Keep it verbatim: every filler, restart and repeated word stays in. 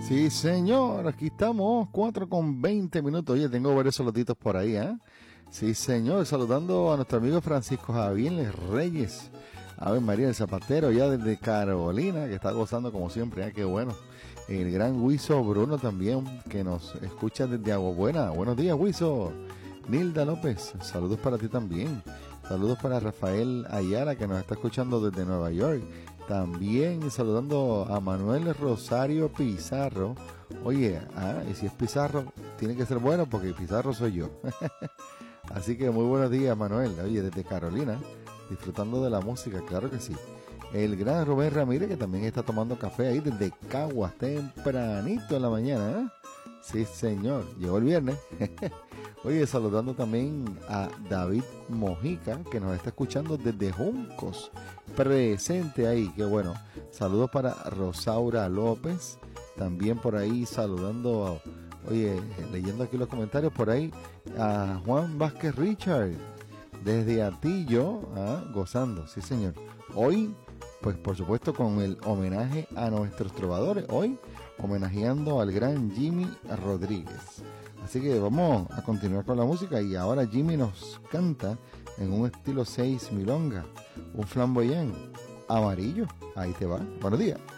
Sí, señor, aquí estamos, cuatro con veinte minutos. Oye, tengo varios saluditos por ahí, ¿eh? Sí, señor, saludando a nuestro amigo Francisco Javier Reyes. A ver, María el Zapatero, ya desde Carolina, que está gozando como siempre, ¿eh? Qué bueno. El gran Wiso Bruno también, que nos escucha desde Agua Buena. Buenos días, Wiso. Nilda López, saludos para ti también. Saludos para Rafael Ayala, que nos está escuchando desde Nueva York. También saludando a Manuel Rosario Pizarro. Oye, ah, y si es Pizarro, tiene que ser bueno porque Pizarro soy yo. Así que muy buenos días, Manuel. Oye, desde Carolina, disfrutando de la música, claro que sí. El gran Rubén Ramírez, que también está tomando café ahí desde Caguas, tempranito en la mañana, ¿eh? Sí, señor. Llegó el viernes. Oye, saludando también a David Mojica, que nos está escuchando desde Juncos, presente ahí, qué bueno. Saludos para Rosaura López, también por ahí saludando, a, oye, leyendo aquí los comentarios, por ahí a Juan Vázquez Richard, desde Atillo, ¿ah? Gozando, sí señor. Hoy, pues por supuesto con el homenaje a nuestros trovadores, hoy homenajeando al gran Jimmy Rodríguez. Así que vamos a continuar con la música y ahora Jimmy nos canta en un estilo seis milonga, un flamboyán amarillo. Ahí te va. Buenos días.